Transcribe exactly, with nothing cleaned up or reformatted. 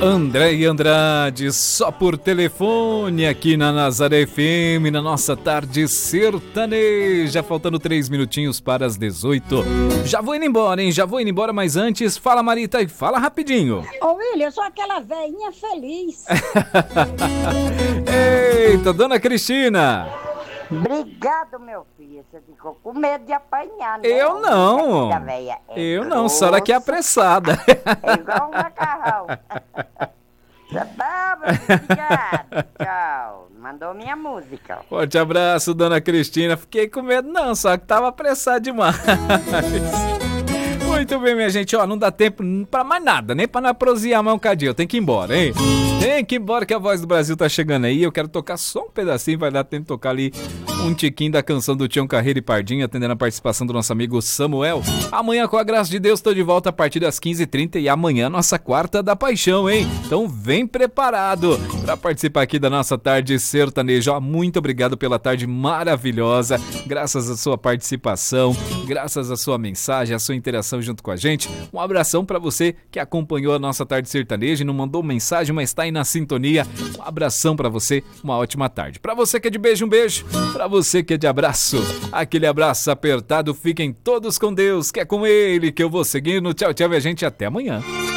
André Andrade, só por telefone aqui na Nazaré F M, na nossa tarde sertaneja, faltando três minutinhos para as dezoito. Já vou indo embora, hein? Já vou indo embora, mas antes, fala Marita e fala rapidinho. Ô William, eu sou aquela velhinha feliz. Eita, dona Cristina. Obrigado, meu filho. Você ficou com medo de apanhar, né? Eu não. É eu não, a senhora aqui é apressada. É igual um macarrão. Tá bom, obrigado. Tchau. Mandou minha música. Forte abraço, dona Cristina. Fiquei com medo não, só que tava apressado demais. Muito bem, minha gente, ó, não dá tempo pra mais nada, nem pra não prosear mais um cadinho, eu tenho que ir embora, hein? Tem que ir embora que a Voz do Brasil tá chegando aí, eu quero tocar só um pedacinho, vai dar tempo de tocar ali um tiquinho da canção do Tião Carreiro e Pardinho, atendendo a participação do nosso amigo Samuel. Amanhã, com a graça de Deus, tô de volta a partir das quinze e trinta e amanhã nossa quarta da paixão, hein? Então vem preparado pra participar aqui da nossa tarde sertaneja. Ó, muito obrigado pela tarde maravilhosa, graças à sua participação, graças à sua mensagem, à sua interação junto com a gente. Um abração pra você que acompanhou a nossa tarde sertaneja e não mandou mensagem, mas tá aí na sintonia. Um abração pra você, uma ótima tarde. Pra você que é de beijo, um beijo. Pra você que é de abraço, aquele abraço apertado. Fiquem todos com Deus, que é com Ele que eu vou seguindo. Tchau, tchau, minha gente, até amanhã.